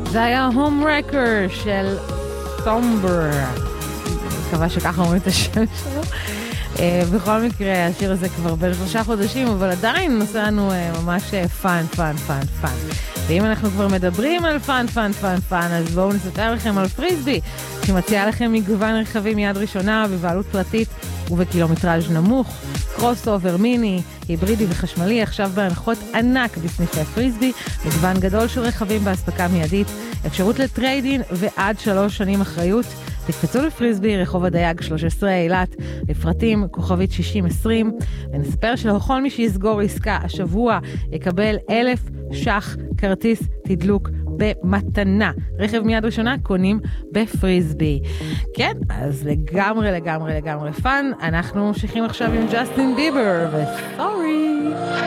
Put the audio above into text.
זה היה הום רקר של סומבר. אני מקווה שככה אומרים את השם שלו. בכל מקרה, השיר הזה כבר בין 3 חודשים, אבל עדיין נושא לנו ממש פאן. ואם אנחנו כבר מדברים על פאן, אז בואו נספר לכם על פריסבי, שמציעה לכם מגוון רכבים מיד ראשונה בבעלות פרטית ובקילומטראז' נמוך, קרוס אובר מיני, היברידי וחשמלי, עכשיו בהנחות ענק בסניפי פריסבי, מגוון גדול של רכבים בהספקה מיידית, אפשרות לטריידין ועד 3 שנים אחריות. תקפצו לפריסבי, רחוב הדייג 13 אילת, לפרטים כוכבית 6020, ונספר שלכל מי שיסגור עסקה השבוע יקבל 1,000 ש"ח כרטיס תדלוק במתנה. רכב מיד ראשונה קונים בפריסבי. כן, אז לגמרי פאן. אנחנו ממשיכים עכשיו עם ג'סטין ביבר וסורי.